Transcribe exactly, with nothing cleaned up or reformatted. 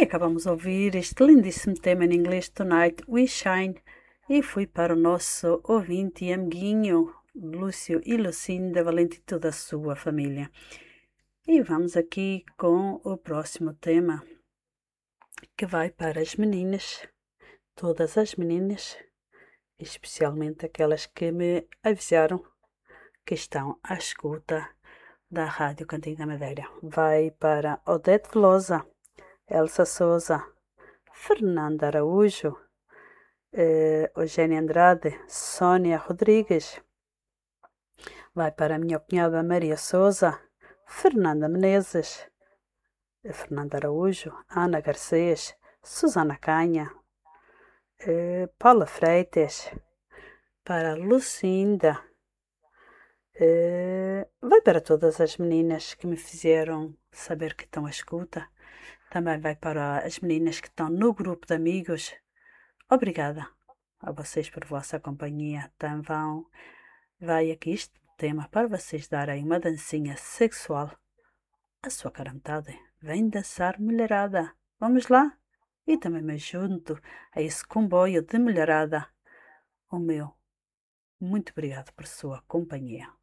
acabamos de ouvir este lindíssimo tema em inglês, Tonight We Shine, e fui para o nosso ouvinte e amiguinho, Lúcio e Lucinda Valente e toda a sua família. E vamos aqui com o próximo tema, que vai para as meninas, todas as meninas, especialmente aquelas que me avisaram que estão à escuta da Rádio Cantinho da Madeira. Vai para Odete Velosa, Elsa Souza, Fernanda Araújo, eh, Eugênia Andrade, Sônia Rodrigues. Vai para a minha cunhada Maria Souza, Fernanda Menezes, Fernanda Araújo, Ana Garcês, Susana Canha, eh, Paula Freitas, para Lucinda. Eh, vai para todas as meninas que me fizeram saber que estão à escuta. Também vai para as meninas que estão no grupo de amigos. Obrigada a vocês por vossa companhia. Também vai aqui este tema para vocês darem uma dancinha sexual à sua cara metade. Vem dançar, mulherada. Vamos lá? E também me junto a esse comboio de mulherada. O meu muito obrigado por sua companhia.